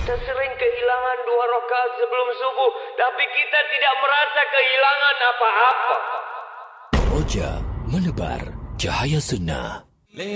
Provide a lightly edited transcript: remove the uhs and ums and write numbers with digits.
Kita sering kehilangan 2 rakaat sebelum subuh, tapi kita tidak merasa kehilangan apa-apa. Roja menebar cahaya sunnah.